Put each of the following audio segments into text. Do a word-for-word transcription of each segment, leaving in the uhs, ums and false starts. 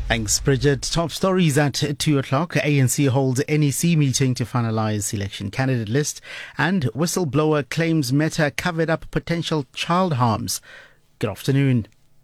Thanks, Bridget. Top stories at two o'clock. A N C holds N E C meeting to finalise election candidate list. And whistleblower claims Meta covered up potential child harms. Good afternoon.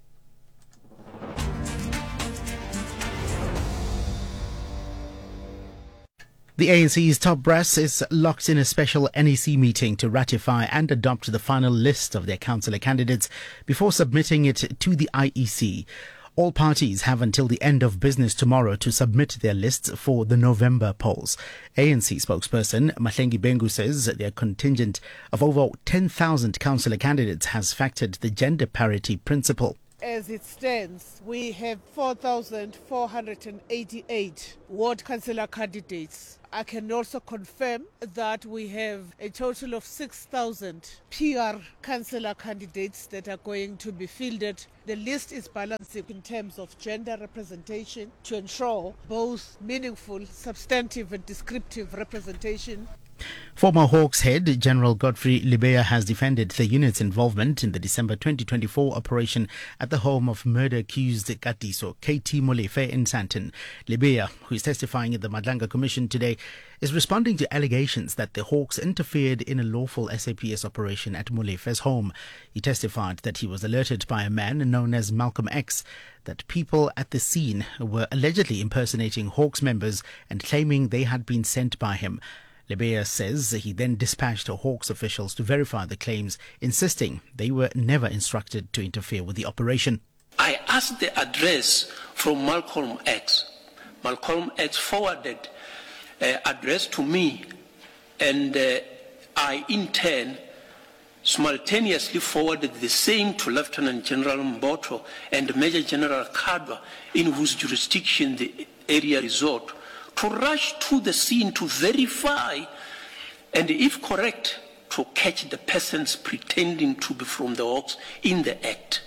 The A N C's top brass is locked in a special N E C meeting to ratify and adopt the final list of their councillor candidates before submitting it to the I E C. All parties have until the end of business tomorrow to submit their lists for the November polls. A N C spokesperson Mahlengi Bengu says their contingent of over ten thousand councillor candidates has factored the gender parity principle. As it stands, we have four thousand four hundred eighty-eight ward councillor candidates. I can also confirm that we have a total of six thousand P R councillor candidates that are going to be fielded. The list is balanced in terms of gender representation to ensure both meaningful, substantive and descriptive representation. Former Hawks head General Godfrey Lebeya has defended the unit's involvement in the December twenty twenty-four operation at the home of murder-accused Katiso K T Molefe in Sandton. Lebeya, who is testifying at the Madlanga Commission today, is responding to allegations that the Hawks interfered in a lawful S A P S operation at Molefe's home. He testified that he was alerted by a man known as Malcolm X that people at the scene were allegedly impersonating Hawks members and claiming they had been sent by him. Lebeya says he then dispatched Hawks officials to verify the claims, insisting they were never instructed to interfere with the operation. I asked the address from Malcolm X. Malcolm X forwarded uh, address to me, and uh, I in turn simultaneously forwarded the same to Lieutenant General Mboto and Major General Kadwa, in whose jurisdiction the area resort, to rush to the scene to verify and, if correct, to catch the persons pretending to be from the Hawks in the act.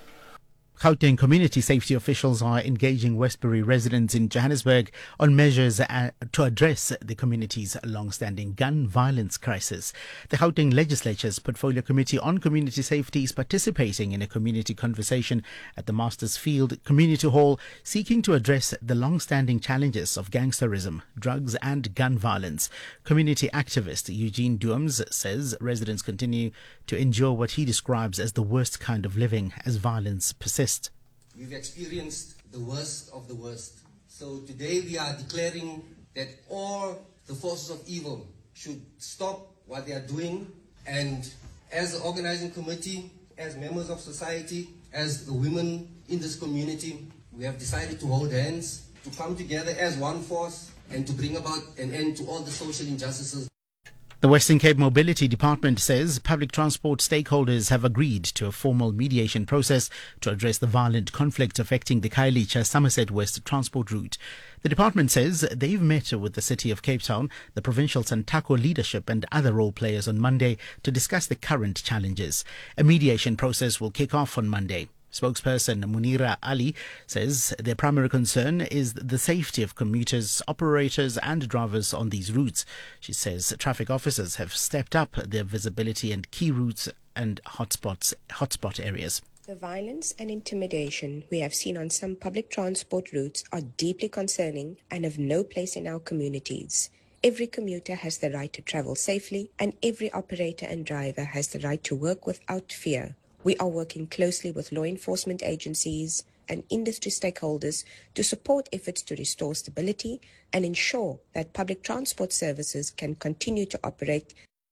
Gauteng community safety officials are engaging Westbury residents in Johannesburg on measures uh, to address the community's long-standing gun violence crisis. The Gauteng Legislature's Portfolio Committee on Community Safety is participating in a community conversation at the Masters Field Community Hall, seeking to address the long-standing challenges of gangsterism, drugs and gun violence. Community activist Eugene Dooms says residents continue to endure what he describes as the worst kind of living as violence persists. We've experienced the worst of the worst. So today we are declaring that all the forces of evil should stop what they are doing, and as the organizing committee, as members of society, as the women in this community, we have decided to hold hands, to come together as one force and to bring about an end to all the social injustices. The Western Cape Mobility Department says public transport stakeholders have agreed to a formal mediation process to address the violent conflict affecting the Khayelitsha Somerset West transport route. The department says they've met with the City of Cape Town, the provincial Santaco leadership and other role players on Monday to discuss the current challenges. A mediation process will kick off on Monday. Spokesperson Munira Ali says their primary concern is the safety of commuters, operators and drivers on these routes. She says traffic officers have stepped up their visibility and key routes and hotspots, hotspot areas. The violence and intimidation we have seen on some public transport routes are deeply concerning and have no place in our communities. Every commuter has the right to travel safely, and every operator and driver has the right to work without fear. We are working closely with law enforcement agencies and industry stakeholders to support efforts to restore stability and ensure that public transport services can continue to operate.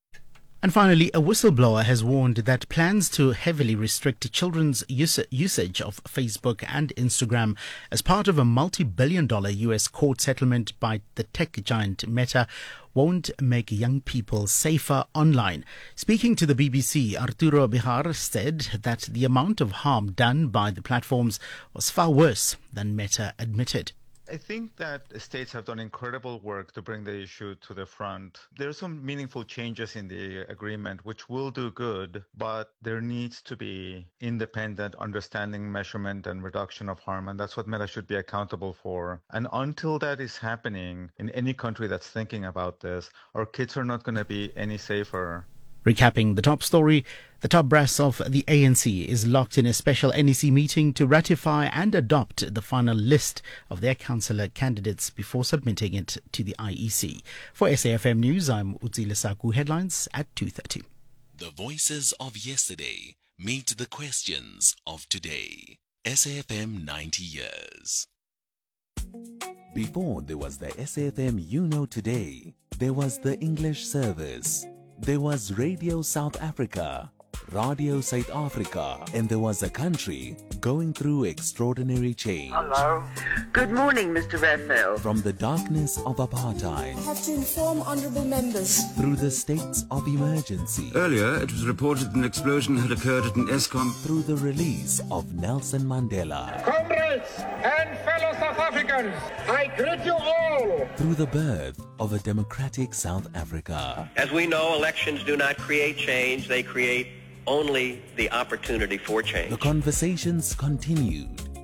And finally, a whistleblower has warned that plans to heavily restrict children's use, usage of Facebook and Instagram as part of a multi-billion dollar U S court settlement by the tech giant Meta won't make young people safer online. Speaking to the B B C, Arturo Bihar said that the amount of harm done by the platforms was far worse than Meta admitted. I think that states have done incredible work to bring the issue to the front. There are some meaningful changes in the agreement which will do good, but there needs to be independent understanding, measurement, and reduction of harm, and that's what Meta should be accountable for. And until that is happening in any country that's thinking about this, our kids are not going to be any safer. Recapping the top story, the top brass of the A N C is locked in a special N E C meeting to ratify and adopt the final list of their councillor candidates before submitting it to the I E C. For S A F M News, I'm Utsile Saku. Headlines at two thirty. The voices of yesterday meet the questions of today. S A F M ninety years. Before there was the S A F M You Know Today, there was the English service. There was Radio South Africa, Radio South Africa, and there was a country going through extraordinary change. Hello. Good morning, Mister Raphael. From the darkness of apartheid, I have to inform honourable members, through the states of emergency. Earlier, it was reported an explosion had occurred at an ESCOM. Through the release of Nelson Mandela. Comrades and fellow South Africans, I greet you all. Through the birth of a democratic South Africa. As we know, elections do not create change, they create only the opportunity for change. The conversations continued